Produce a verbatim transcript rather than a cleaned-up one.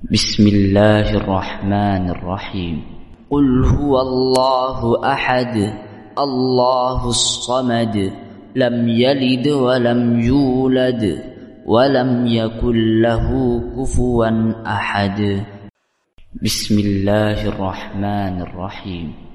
Bismillahirrahmanirrahim. Qul huwallahu ahad, Allahus samad, lam yalid wa lam yulad, wa lam yakul lahu kufuwan ahad. Bismillahirrahmanirrahim.